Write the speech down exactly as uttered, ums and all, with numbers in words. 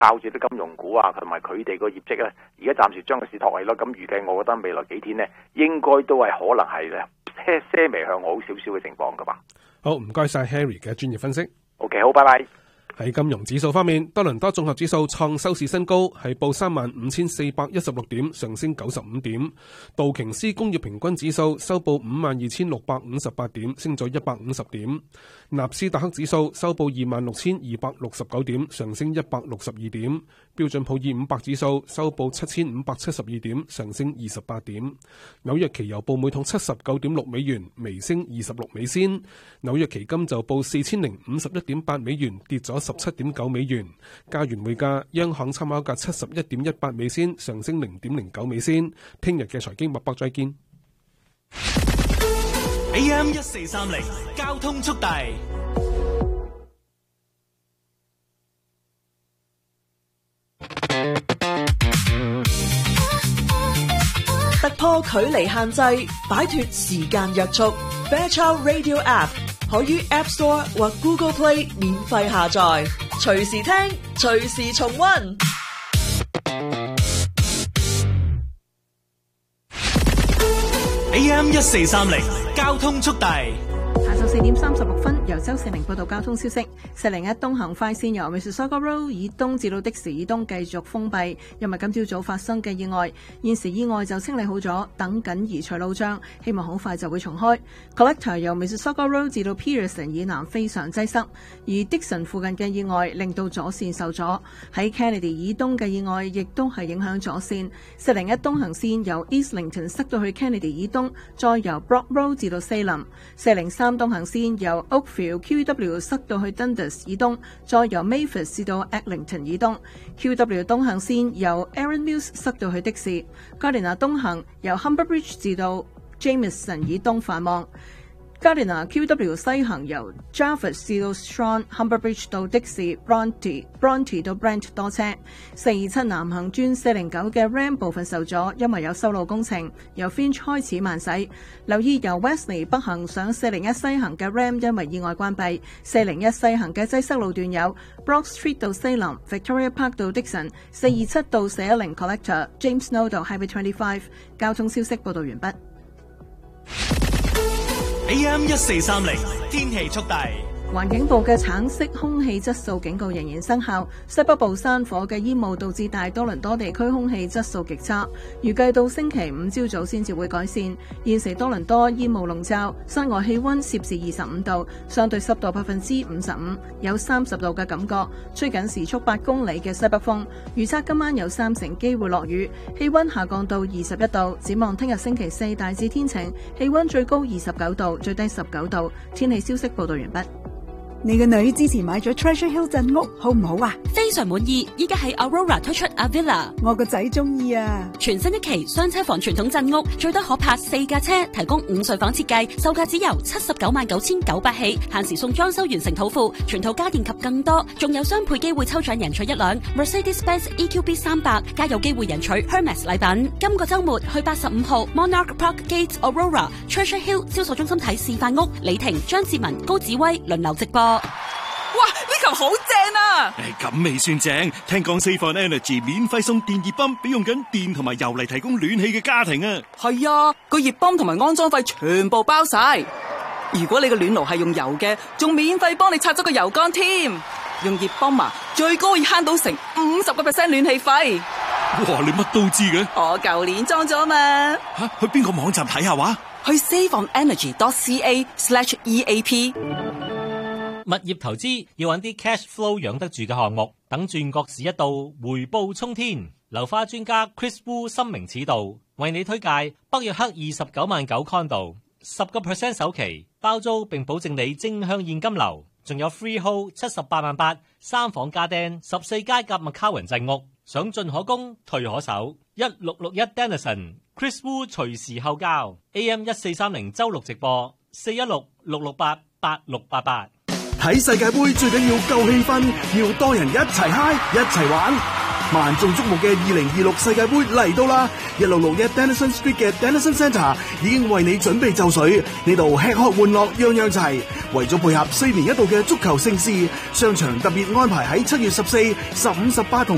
靠住啲金融股啊，同埋佢哋個業績咧，而家暫時將個市托起咯。咁預計我覺得未來幾天呢，應該都係可能係咧些些微向好少少嘅情況噶吧。 好，唔該晒 Harry 嘅專業分析。 OK， 好，拜拜。 喺金融指數方面，多倫多綜合指數創收市新高，係報三萬五千四百一十六點，上升九十五點。道瓊斯工業平均指數收報五萬二千六百五十八點，升咗一百五十點。納斯達克指數收報二萬六千二百六十九點，上升一百六十二點。標準普爾五百指數收報七千五百七十二點，上升二十八點。紐約期油報每桶七十九點六美元，微升二十六美仙。紐約期金就報四千零五十一點八美元，跌咗十七點九美元。加元匯價，央行參考價七十一點一八美仙，上升零點零九美仙。聽日嘅財經脈搏再見。 A M 一四三零交通速遞。 突破距離限制，擺脫時間約束。Fairchild Radio App 可於 App Store 或 Google Play 免費下載，隨時聽，隨時重溫。 A M 一四三零交通速遞。 下晝四點三十六分，由周四明報道交通消息。四零一東行快線由 Mississauga Road 以東至到的士以東繼續封閉，因為今朝早發生嘅意外。現時意外就清理好咗，等緊移除路障，希望好快就會重開。Collector 由 Mississauga Road 至到 Pearson 以南非常擠塞，而 Dixon 附近嘅意外令到左線受阻。喺 Kennedy 以東嘅意外亦都係影響左線。四零一東行線由 Islington 塞到去 Kennedy 以東，再由 Brock Road 至到 Salem。四零三東行線由 Oakville Q E W 塞到去 Dundas 以東，再由 Mavis 至到 Eglinton 以東。Q E W 東行線由 Erin Mills 塞到去的士。Gardiner 東行由 Humber Bridge 至到 Jameson 以東繁忙。Gardiner Q W 西行由 Jarvis 至到 Strachan Humber Bridge 到的士 Bronte Bronte 到 Brent 多車。四二七南行轉四零九嘅 Ram 部分受阻，因為有修路工程，由 Finch 開始慢駛。留意由 Wesley 北行上四零一西行嘅 Ram 因為意外關閉。四零一西行嘅擠塞路段有 Brock Street 到西林 Victoria Park 到 Dixon 四二七到四一零 Collector James Snow 到 Highway 二十五。交通消息報道完畢。 A M 一四三零天氣速遞。 環境部嘅橙色空氣質素警告仍然生效，西北部山火嘅煙霧導致大多倫多地區空氣質素極差，預計到星期五朝早先至會改善。現時多倫多煙霧籠罩，室外氣溫攝氏二十五度，相對濕度百分之五十五，有三十度嘅感覺，吹緊時速八公里嘅西北風。預測今晚有三成機會落雨，氣溫下降到二十一度。展望聽日星期四大致天晴，氣溫最高二十九度，最低十九度。天氣消息報道完畢。 你個女之前買咗 Treasure Hill 鎮屋，好唔好啊？ 非常滿意，依家喺 Aurora 推出 Avila， 我個仔中意啊！ 全新一期雙車房傳統鎮屋，最多可泊四架車，提供五睡房設計，售價只由七十九萬九千九百起，限時送裝修完成土庫，全套家電及更多，仲有雙倍機會抽獎贏取一輛 Mercedes-Benz E Q B 三百，加有機會贏取 Hermes 禮品。今個週末去八十五號 Monarch Park Gate Aurora Treasure Hill 銷售中心睇示範屋，李婷、張志文、高子威輪流直播。 哇！呢球好正啊！ 咁未算正，聽講 Save on Energy 免費送電熱泵俾用緊電同埋油嚟提供暖氣嘅家庭啊！ 係啊，個熱泵同埋安裝費全部包晒。如果你個暖爐係用油嘅，仲免費幫你拆咗個油缸添。用熱泵啊，最高可以慳到成五十個 percent 暖氣費。 哇！你乜都知嘅？ 我舊年裝咗嘛。 吓，去邊個網站睇下話？ 去 saveonenergy.ca slash EAP。 物業投資要揾啲 cash flow 養得住嘅項目，等轉角市一到，回報沖天。樓花專家 Chris Wu 深明此道，為你推介北約克二十九萬九 condo， 十個 percent 首期包租，並保證你正向現金流，仲有 freehold 七十八萬八，三房家丁，十四街夾 McCowan 鎮屋，想進可攻，退可守。一六六一 Denison Chris Wu 隨時後交 A M 一四三零周六直播四一六六六八八六八八。 睇世界盃最緊要夠氣氛，要多人一齊嗨一齊玩。萬眾矚目嘅二零二六世界盃嚟到啦！一六六一 Denison Street 嘅 Denison Centre 已經為你準備就緒，呢度吃喝玩樂樣樣齊。為咗配合四年一度嘅足球盛事，商場特別安排喺七月十四、十五、十八同